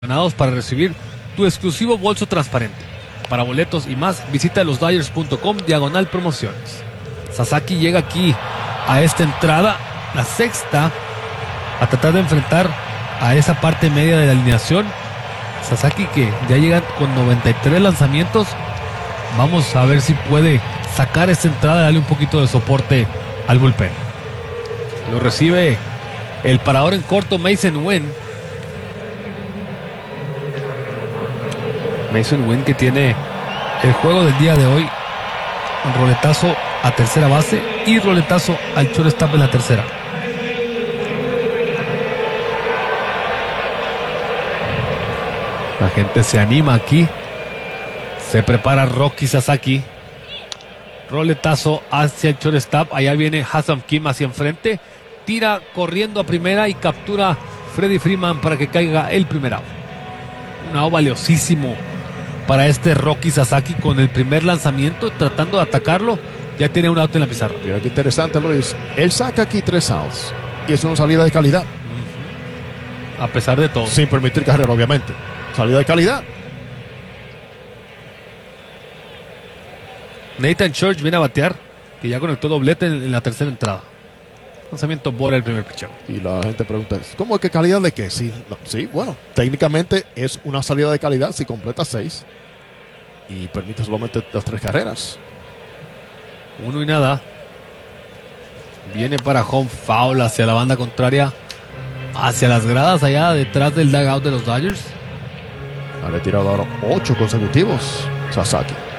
Para recibir tu exclusivo bolso transparente. Para boletos y más, visita losdyers.com/promociones. Sasaki llega aquí a esta entrada, la sexta, a tratar de enfrentar a esa parte media de la alineación. Sasaki que ya llega con 93 lanzamientos. Vamos a ver si puede sacar esta entrada y darle un poquito de soporte al bullpen. Lo recibe el parador en corto, Masyn Winn. Masyn Winn, que tiene el juego del día de hoy, un roletazo a tercera base y roletazo al shortstop en la tercera. La gente se anima aquí. Se prepara Roki Sasaki. Roletazo hacia el shortstop. Allá viene Ha-Seong Kim hacia enfrente. Tira corriendo a primera y captura Freddie Freeman para que caiga el primer out. Un out valiosísimo para este Roki Sasaki con el primer lanzamiento, tratando de atacarlo. Ya tiene un out en la pizarra. Mira qué interesante, Luis. Él saca aquí 3 outs y es una salida de calidad. A pesar de todo. Sin permitir carrera, obviamente. Salida de calidad. Nathan Church viene a batear, que ya conectó doblete en la tercera entrada. Lanzamiento por el primer pitcher. Y la gente pregunta, ¿cómo que calidad de qué? Sí, no, sí, bueno, técnicamente es una salida de calidad si completa 6 y permite solamente las 3 carreras. 1 y nada. Viene para home foul hacia la banda contraria, hacia las gradas allá detrás del dugout de los Dodgers. Ha retirado ahora 8 consecutivos Sasaki.